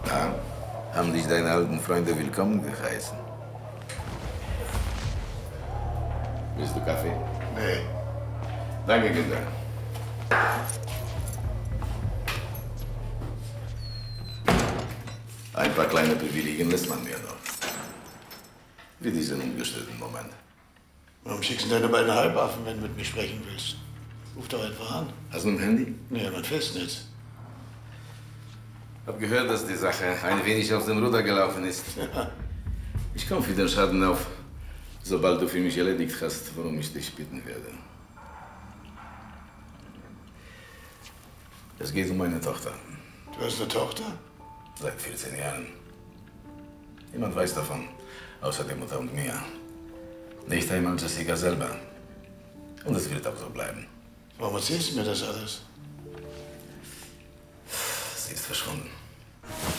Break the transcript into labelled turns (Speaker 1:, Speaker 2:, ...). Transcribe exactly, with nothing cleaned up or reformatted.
Speaker 1: Ja, haben dich deine alten Freunde willkommen geheißen? Willst du Kaffee?
Speaker 2: Nee.
Speaker 1: Danke, Günther. Ein paar kleine Privilegien lässt man mir noch. Wie diesen ungestörten Moment.
Speaker 2: Warum schickst du deine beiden Halbaffen, wenn du mit mir sprechen willst? Ruf doch einfach an.
Speaker 1: Hast du ein Handy?
Speaker 2: Nee, mein Festnetz.
Speaker 1: Hab gehört, dass die Sache ein wenig aus dem Ruder gelaufen ist.
Speaker 2: Ja.
Speaker 1: Ich komme für den Schaden auf, sobald du für mich erledigt hast, worum ich dich bitten werde. Es geht um meine Tochter.
Speaker 2: Du hast eine Tochter?
Speaker 1: Seit vierzehn Jahren. Niemand weiß davon, außer der Mutter und mir. Nicht einmal Jessica selber. Und es wird auch so bleiben.
Speaker 2: Warum erzählst du mir das alles?
Speaker 1: Sie ist verschwunden.